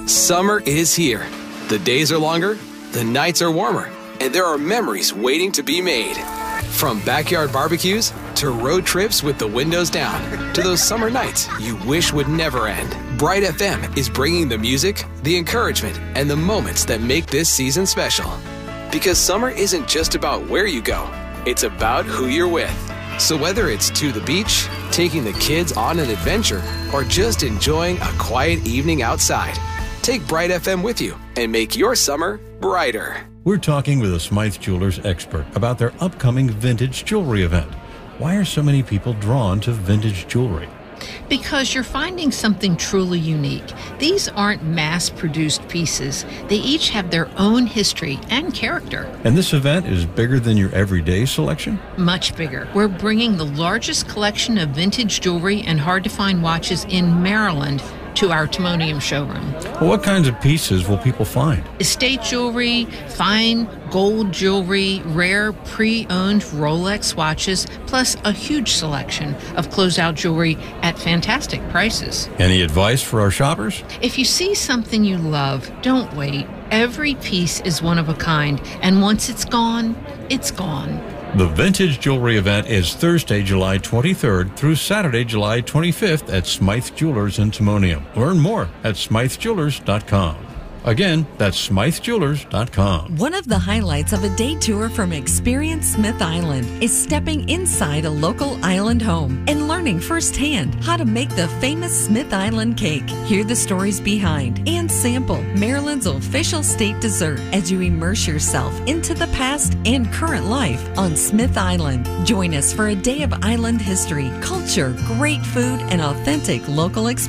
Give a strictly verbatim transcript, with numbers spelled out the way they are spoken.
Summer is here. The days are longer, the nights are warmer, and there are memories waiting to be made. From backyard barbecues to road trips with the windows down to those summer nights you wish would never end. Bright F M is bringing the music, the encouragement, and the moments that make this season special. Because summer isn't just about where you go, it's about who you're with. So whether it's to the beach, taking the kids on an adventure, or just enjoying a quiet evening outside, take Bright F M with you and make your summer brighter. We're talking with a Smythe Jewelers expert about their upcoming vintage jewelry event. Why are so many people drawn to vintage jewelry? Because you're finding something truly unique. These aren't mass-produced pieces. They each have their own history and character. And this event is bigger than your everyday selection? Much bigger. We're bringing the largest collection of vintage jewelry and hard-to-find watches in Maryland to our Timonium showroom. Well, what kinds of pieces will people find? Estate jewelry, fine gold jewelry, rare pre-owned Rolex watches, plus a huge selection of closeout jewelry at fantastic prices. Any advice for our shoppers? If you see something you love, don't wait. Every piece is one of a kind, and once it's gone, it's gone. The Vintage Jewelry event is Thursday, July twenty-third through Saturday, July twenty-fifth at Smythe Jewelers in Timonium. Learn more at smythe jewelers dot com. Again, that's smythe jewelers dot com. One of the highlights of a day tour from Experience Smith Island is stepping inside a local island home and learning firsthand how to make the famous Smith Island cake. Hear the stories behind and sample Maryland's official state dessert as you immerse yourself into the past and current life on Smith Island. Join us for a day of island history, culture, great food, and authentic local experience.